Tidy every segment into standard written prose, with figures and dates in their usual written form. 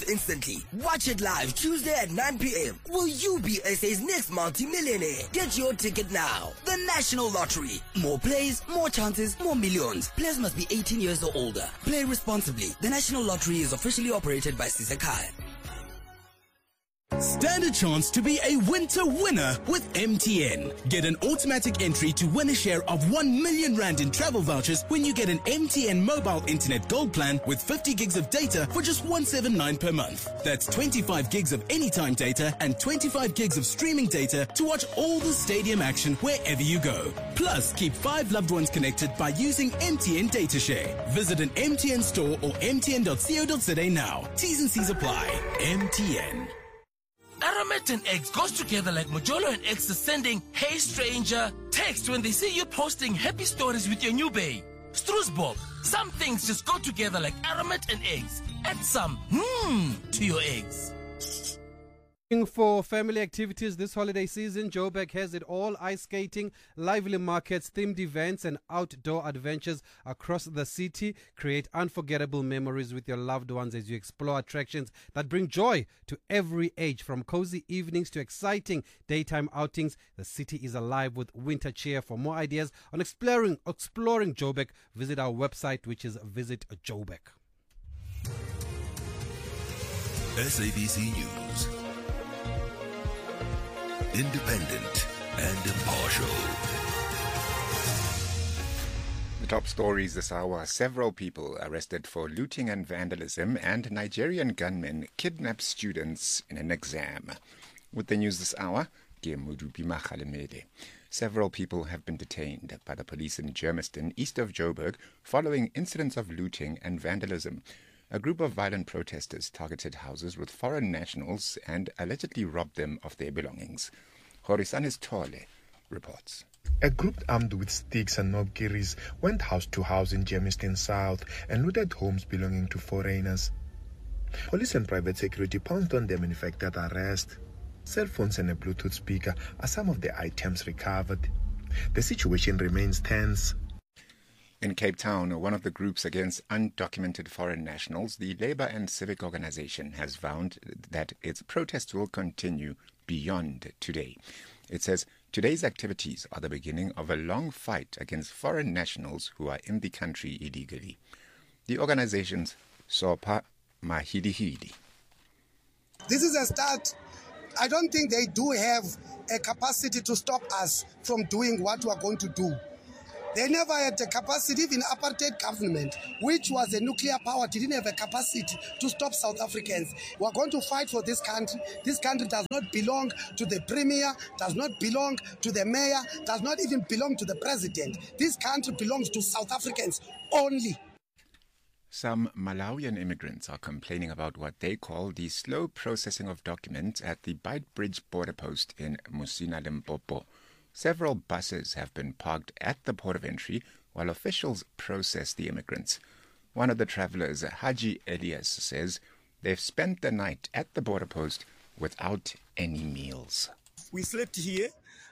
instantly. Watch it live Tuesday at 9 p.m. Will you be SA's next multi-millionaire? Get your ticket now. The National Lottery. More plays, more chances, more millions. Players must be 18 years or older. Play responsibly. The National Lottery is officially operated by Sisekhaya. Stand a chance to be a winter winner with MTN. Get an automatic entry to win a share of 1 million rand in travel vouchers when you get an MTN mobile internet gold plan with 50 gigs of data for just 179 per month. That's 25 gigs of anytime data and 25 gigs of streaming data to watch all the stadium action wherever you go. Plus, keep 5 loved ones connected by using MTN Data Share. Visit an MTN store or mtn.co.za now. T's and C's apply. MTN. Aramet and eggs goes together like Mojolo and X is sending "Hey stranger" text when they see you posting happy stories with your new bae. Stroosbob, some things just go together like Aramet and eggs. Add some to your eggs. For family activities this holiday season, Joburg has it all. Ice skating, lively markets, themed events and outdoor adventures across the city. Create unforgettable memories with your loved ones as you explore attractions that bring joy to every age. From cozy evenings to exciting daytime outings, the city is alive with winter cheer. For more ideas on exploring Joburg, visit our website, which is Visit Joburg. SABC News. Independent and impartial. The top stories this hour. Several people arrested for looting and vandalism, and Nigerian gunmen kidnap students in an exam. With the news this hour, several people have been detained by the police in Germiston, east of Joburg, following incidents of looting and vandalism. A group of violent protesters targeted houses with foreign nationals and allegedly robbed them of their belongings. Horisanis Tole reports. A group armed with sticks and knobkerries went house to house in Germiston South and looted homes belonging to foreigners. Police and private security pounced on them and effected arrest. Cell phones and a Bluetooth speaker are some of the items recovered. The situation remains tense. In Cape Town, one of the groups against undocumented foreign nationals, the Labour and Civic Organization, has vowed that its protests will continue beyond today. It says today's activities are the beginning of a long fight against foreign nationals who are in the country illegally. The organization's Sopa Mahidihidi. This is a start. I don't think they do have a capacity to stop us from doing what we are going to do. They never had the capacity. Even apartheid government, which was a nuclear power, didn't have a capacity to stop South Africans. We are going to fight for this country. This country does not belong to the premier, does not belong to the mayor, does not even belong to the president. This country belongs to South Africans only. Some Malawian immigrants are complaining about what they call the slow processing of documents at the Beitbridge border post in Musina, Limpopo. Several buses have been parked at the port of entry while officials process the immigrants. One of the travelers, Haji Elias, says they've spent the night at the border post without any meals. We slept here.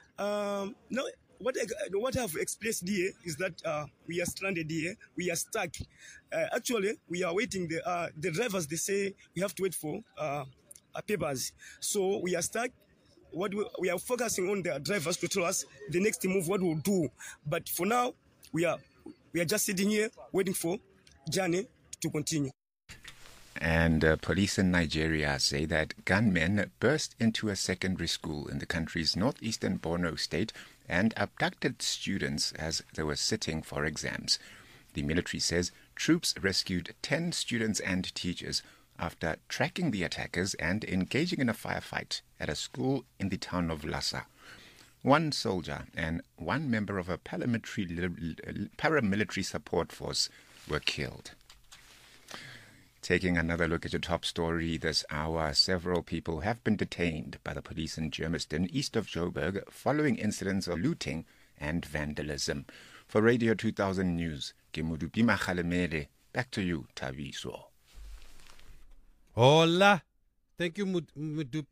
What I've expressed here is that we are stranded here. We are stuck. Actually, we are waiting. The drivers, they say we have to wait for papers. So we are stuck. We are focusing on the drivers to tell us the next move, what we'll do. But for now, we are just sitting here waiting for journey to continue. And police in Nigeria say that gunmen burst into a secondary school in the country's northeastern Borno state and abducted students as they were sitting for exams. The military says troops rescued 10 students and teachers after tracking the attackers and engaging in a firefight at a school in the town of Lassa. One soldier and one member of a paramilitary support force were killed. Taking another look at your top story this hour, several people have been detained by the police in Germiston, east of Joburg, following incidents of looting and vandalism. For Radio 2000 News, Kemudupi Makhalemele, back to you, Tabiso. Hola. Thank you, Mudupi.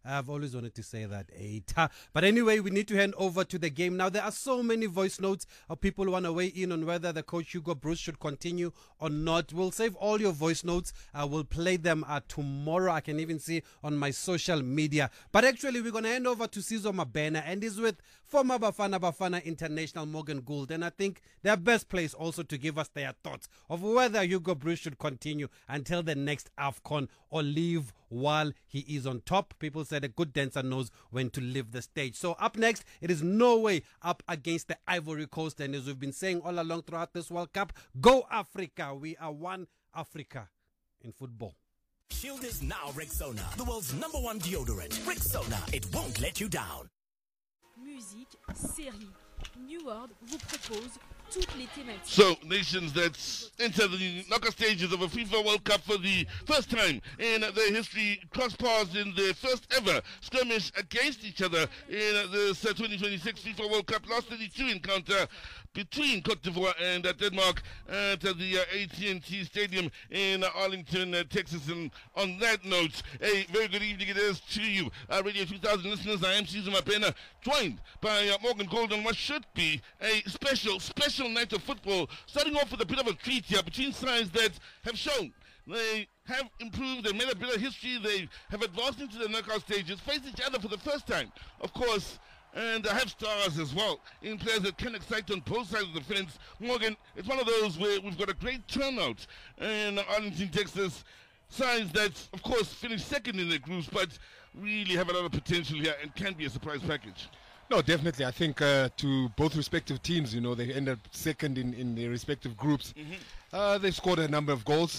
I've always wanted to say that. But anyway, we need to hand over to the game. Now, there are so many voice notes of people who want to weigh in on whether the coach Hugo Broos should continue or not. We'll save all your voice notes. We'll play them tomorrow. I can even see on my social media. But actually, we're going to hand over to Sizo Mabena, and he's with former Bafana International Morgan Gould. And I think they're best placed also to give us their thoughts of whether Hugo Broos should continue until the next AFCON or leave while he is on top. People said a good dancer knows when to leave the stage. So up next, it is Norway up against the Ivory Coast. And as we've been saying all along throughout this World Cup, go Africa. We are one Africa in football. Shield is now Rexona, the world's #1 deodorant. Rexona, it won't let you down. Musique, série, New World vous propose toutes les thématiques. So, nations that enter the knockout stages of a FIFA World Cup for the first time in their history cross paths in their first ever skirmish against each other in this 2026 FIFA World Cup. Last 32 encounter between Cote d'Ivoire and Denmark at the AT&T Stadium in Arlington, Texas. And on that note, a very good evening it is to you, Radio 2000 listeners. I am Sizo Mabena, joined by Morgan Gould on what should be a special night of football, starting off with a bit of a treat here between sides that have shown they have improved, they made a bit of history, they have advanced into the knockout stages, faced each other for the first time, of course, and have stars as well in players that can excite on both sides of the fence. Morgan, it's one of those where we've got a great turnout in Arlington, Texas. Sides that, of course, finished second in their groups, but really have a lot of potential here and can be a surprise package. No, definitely. I think to both respective teams, you know, they ended up second in their respective groups. They've scored a number of goals,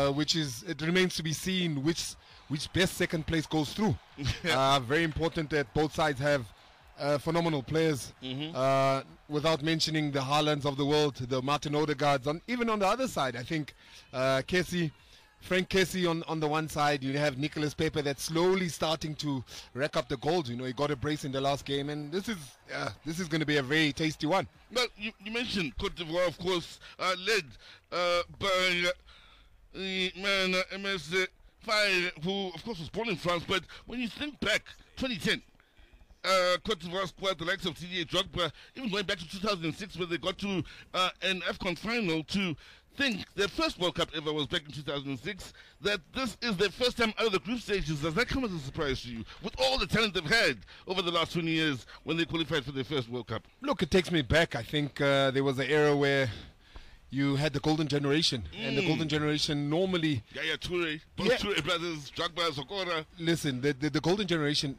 it remains to be seen which best second place goes through. Very important that both sides have phenomenal players, without mentioning the Haalands of the world, the Martin Odegaards. Even on the other side, I think Frank Kessie on the one side, you have Nicolas Pepe that's slowly starting to rack up the goals. You know, he got a brace in the last game, and this is going to be a very tasty one. Well, you mentioned Cote d'Ivoire, of course, led by the man MS Faye, who, of course, was born in France. But when you think back, 2010, Cote d'Ivoire squad, the likes of Didier Drogba, even going back to 2006 where they got to an AFCON final, to think their first World Cup ever was back in 2006, that this is their first time out of the group stages. Does that come as a surprise to you, with all the talent they've had over the last 20 years when they qualified for their first World Cup? Look, it takes me back. I think there was an era where you had the golden generation, and the golden generation normally... Yaya Toure, both Toure brothers, Drogba, Sokora. Listen, the golden generation,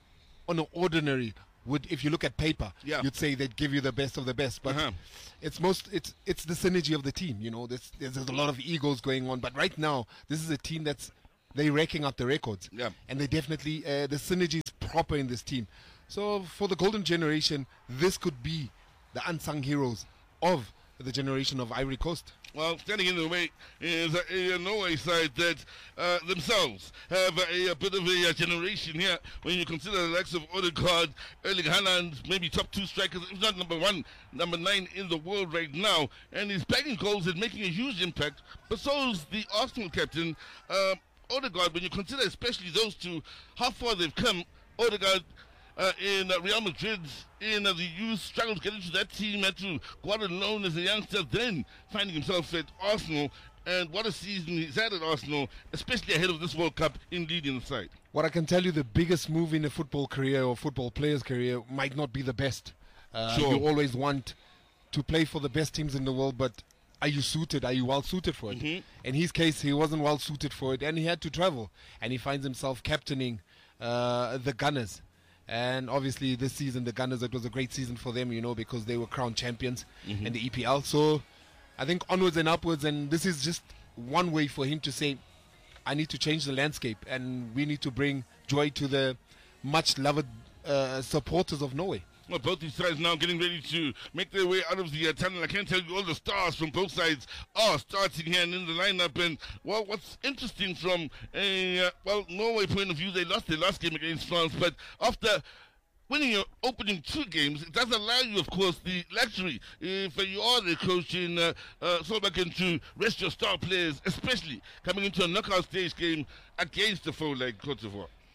on an ordinary, if you look at paper, you'd say they'd give you the best of the best, but it's the synergy of the team. You know, there's a lot of egos going on, but right now this is a team they're racking up the records, and they definitely the synergy is proper in this team. So for the golden generation, this could be the unsung heroes of the generation of Ivory Coast. Well, standing in the way is a Norway side that themselves have a bit of a generation here when you consider the likes of Odegaard, Erling Haaland, maybe top 2 strikers, if not number 1, number 9 in the world right now. And he's bagging goals and making a huge impact. But so is the Arsenal captain, Odegaard. When you consider especially those two, how far they've come. Odegaard in Real Madrid, in the youth, struggled to get into that team, had to go out on loan as a youngster, then finding himself at Arsenal. And what a season he's had at Arsenal, especially ahead of this World Cup in leading the side. What I can tell you, the biggest move in a football career or football player's career might not be the best. You always want to play for the best teams in the world, but are you suited? Are you well suited for it? In his case, he wasn't well suited for it, and he had to travel. And he finds himself captaining the Gunners. And obviously this season, the Gunners, it was a great season for them, you know, because they were crowned champions in the EPL. So I think onwards and upwards, and this is just one way for him to say, I need to change the landscape, and we need to bring joy to the much loved supporters of Norway. Well, both these sides now getting ready to make their way out of the tunnel. I can't tell you all the stars from both sides are starting here and in the lineup. And, well, what's interesting from a, Norway point of view, they lost their last game against France. But after winning your opening 2 games, it does allow you, of course, the luxury, if you are the coach in Solbakken, to rest your star players, especially coming into a knockout stage game against a foe like Cote d'Ivoire.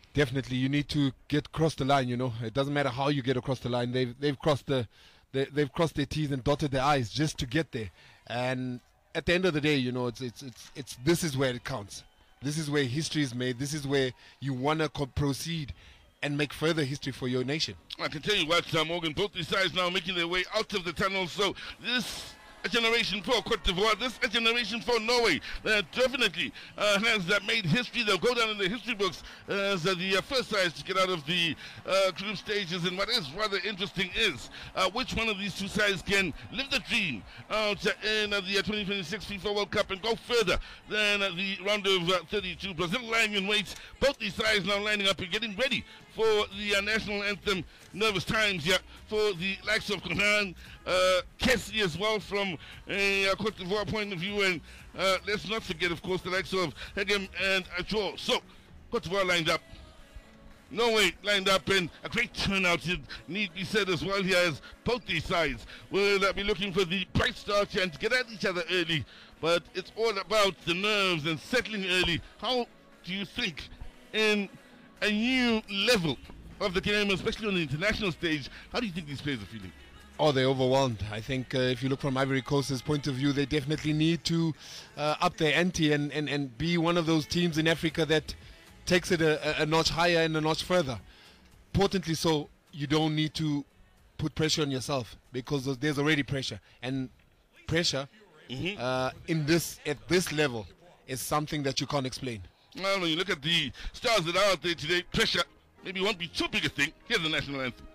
Definitely, you need to get across the line. It doesn't matter how you get across the line. They've crossed they've crossed their T's and dotted their I's just to get there. And at the end of the day, it's this is where it counts. This is where history is made. This is where you want to proceed and make further history for your nation. I can tell you what, Morgan, both these sides now making their way out of the tunnel. So this a generation for Cote d'Ivoire, this a generation for Norway that definitely has made history. They'll go down in the history books as the first sides to get out of the group stages. And what is rather interesting is which one of these two sides can live the dream out in the 2026 FIFA World Cup and go further than the round of 32. Brazil lying in wait. Both these sides now lining up and getting ready for the national anthem. Nervous times here for the likes of Conan, Kessie as well from a Cote d'Ivoire point of view, and let's not forget, of course, the likes of Hegem and Achor. So, Cote d'Ivoire lined up, Norway lined up, and a great turnout, it need be said as well here, as both these sides will be looking for the bright start and to get at each other early. But it's all about the nerves and settling early. How do you think in a new level of the game, especially on the international stage, how do you think these players are feeling? Oh, they're overwhelmed. I think if you look from Ivory Coast's point of view, they definitely need to up their ante and be one of those teams in Africa that takes it a notch higher and a notch further. Importantly so, you don't need to put pressure on yourself, because there's already pressure. And pressure at this level is something that you can't explain. Well, when you look at the stars that are out there today, pressure maybe won't be too big a thing. Here's the national anthem.